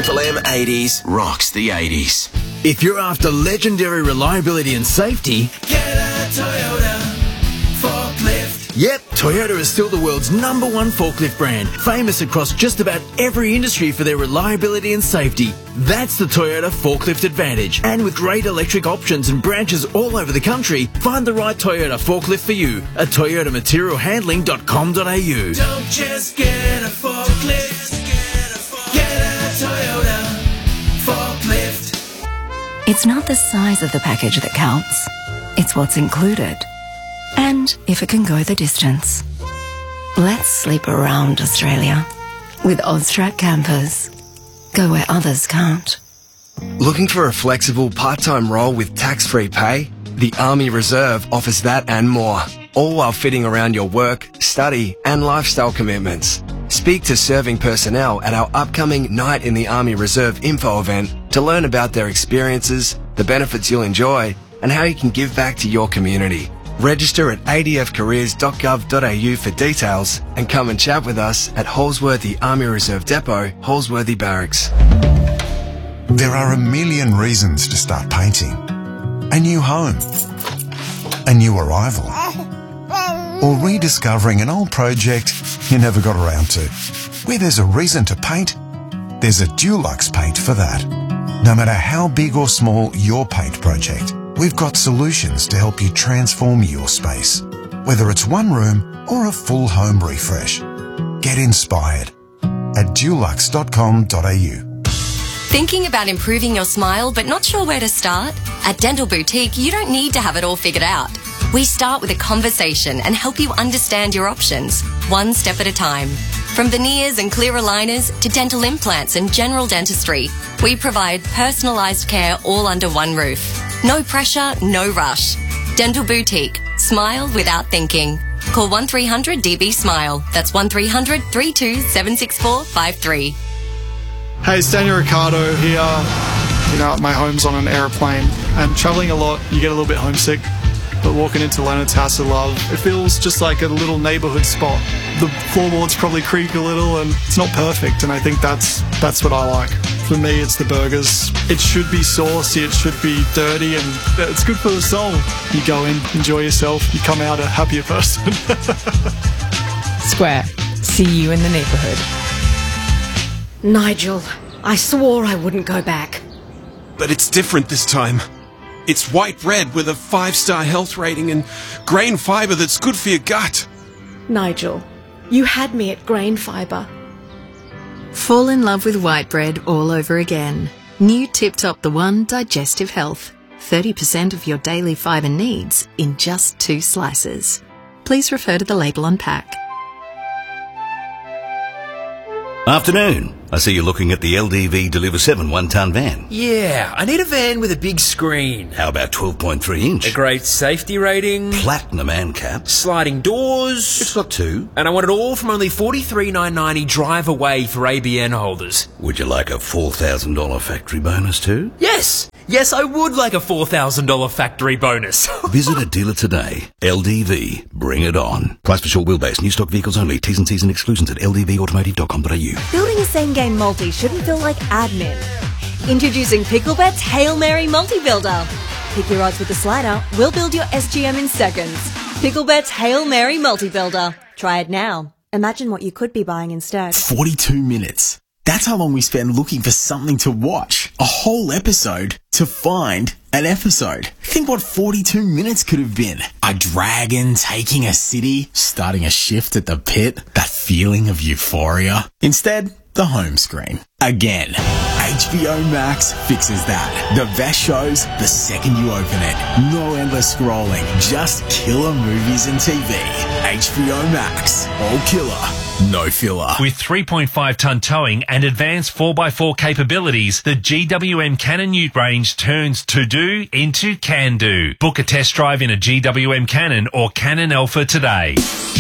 Triple M 80s rocks the 80s. If you're after legendary reliability and safety, get a Toyota forklift. Yep, Toyota is still the world's #1 forklift brand, famous across just about every industry for their reliability and safety. That's the Toyota Forklift Advantage. And with great electric options and branches all over the country, find the right Toyota forklift for you at toyotamaterialhandling.com.au. Don't just get a forklift, get a Toyota forklift. It's not the size of the package that counts. It's what's included. And if it can go the distance. Let's sleep around Australia with Oztrack campers. Go where others can't. Looking for a flexible part-time role with tax-free pay? The Army Reserve offers that and more, all while fitting around your work, study and lifestyle commitments. Speak to serving personnel at our upcoming Night in the Army Reserve info event to learn about their experiences, the benefits you'll enjoy and how you can give back to your community. Register at adfcareers.gov.au for details and come and chat with us at Holsworthy Army Reserve Depot, Holsworthy Barracks. There are a million reasons to start painting. A new home, a new arrival, or rediscovering an old project you never got around to. Where there's a reason to paint, there's a Dulux paint for that. No matter how big or small your paint project, we've got solutions to help you transform your space, whether it's one room or a full home refresh. Get inspired at dulux.com.au. Thinking about improving your smile but not sure where to start? At Dental Boutique, you don't need to have it all figured out. We start with a conversation and help you understand your options, one step at a time. From veneers and clear aligners to dental implants and general dentistry, we provide personalised care all under one roof. No pressure, no rush. Dental Boutique. Smile without thinking. Call 1300 DB Smile. That's 1300 32 764 53. Hey, it's Daniel Ricciardo here. You know, my home's on an aeroplane and travelling a lot, you get a little bit homesick. But walking into Leonard's House of Love, it feels just like a little neighbourhood spot. The floorboards probably creak a little and it's not perfect, and I think that's what I like. For me, it's the burgers. It should be saucy, it should be dirty, and it's good for the soul. You go in, enjoy yourself, you come out a happier person. Square. See you in the neighbourhood. Nigel, I swore I wouldn't go back. But it's different this time. It's white bread with a 5-star health rating and grain fibre that's good for your gut. Nigel, you had me at grain fibre. Fall in love with white bread all over again. New Tip Top the One Digestive Health. 30% of your daily fibre needs in just 2 slices. Please refer to the label on pack. Afternoon. I see you're looking at the LDV Deliver 7 1-tonne van. Yeah, I need a van with a big screen. How about 12.3 inch? A great safety rating. Platinum ANCAP. Sliding doors. It's got 2. And I want it all from only $43,990 drive away for ABN holders. Would you like a $4,000 factory bonus too? Yes! Yes, I would like a $4,000 factory bonus. Visit a dealer today. LDV. Bring it on. Price for short wheelbase. New stock vehicles only. T's and C's and exclusions at ldvautomotive.com.au. Building a same-game multi shouldn't feel like admin. Introducing Picklebet's Hail Mary Multi-Builder. Pick your odds with the slider. We'll build your SGM in seconds. Picklebet's Hail Mary Multi-Builder. Try it now. Imagine what you could be buying instead. 42 minutes. That's how long we spend looking for something to watch. A whole episode to find an episode. Think what 42 minutes could have been. A dragon taking a city, starting a shift at the pit, that feeling of euphoria. Instead, the home screen. Again. HBO Max fixes that. The best shows the second you open it. No endless scrolling, just killer movies and TV. HBO Max. All killer, no filler. With 3.5-tonne towing and advanced 4x4 capabilities, the GWM Cannon Ute range turns to-do into can-do. Book a test drive in a GWM Cannon or Cannon Alpha today.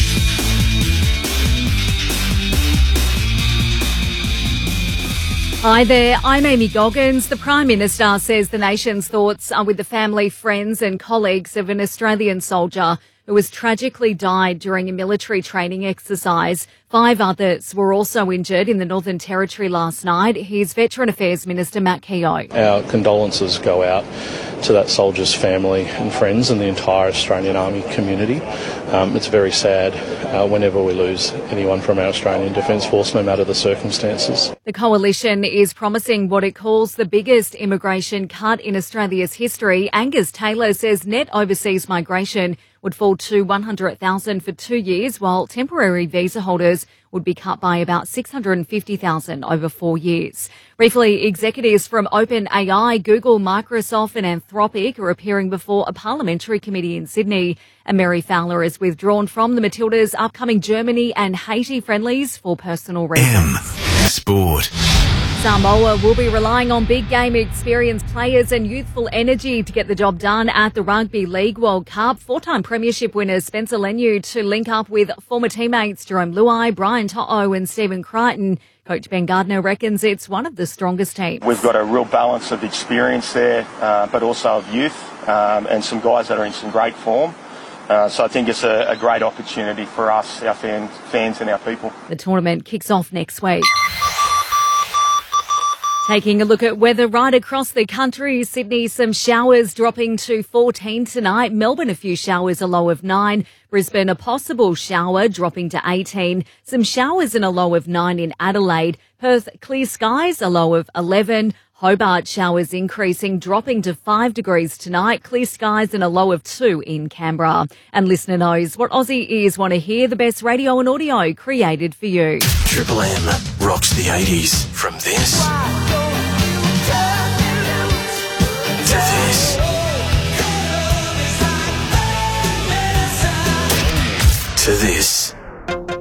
Hi there, I'm Amy Goggins. The Prime Minister says the nation's thoughts are with the family, friends and colleagues of an Australian soldier who has tragically died during a military training exercise. 5 others were also injured in the Northern Territory last night. Here's Veteran Affairs Minister Matt Keogh. Our condolences go out to that soldier's family and friends and the entire Australian Army community. It's very sad whenever we lose anyone from our Australian Defence Force, no matter the circumstances. The Coalition is promising what it calls the biggest immigration cut in Australia's history. Angus Taylor says net overseas migration would fall to 100,000 for 2 years, while temporary visa holders would be cut by about 650,000 over 4 years. Briefly, executives from OpenAI, Google, Microsoft and Anthropic are appearing before a parliamentary committee in Sydney. And Mary Fowler is withdrawn from the Matildas' upcoming Germany and Haiti friendlies for personal reasons. Sport. Samoa will be relying on big game experienced players and youthful energy to get the job done at the Rugby League World Cup. 4-time premiership winners Spencer Leniu to link up with former teammates Jerome Luai, Brian To'o and Stephen Crichton. Coach Ben Gardner reckons it's one of the strongest teams. We've got a real balance of experience there, but also of youth and some guys that are in some great form. So I think it's a great opportunity for us, our fans and our people. The tournament kicks off next week. Taking a look at weather right across the country. Sydney, some showers dropping to 14 tonight. Melbourne, a few showers, a low of 9. Brisbane, a possible shower dropping to 18. Some showers and a low of 9 in Adelaide. Perth, clear skies, a low of 11. Hobart, showers increasing, dropping to 5 degrees tonight. Clear skies and a low of 2 in Canberra. And listener knows what Aussie ears want to hear, the best radio and audio created for you. Triple M rocks the 80s. From this to this to this.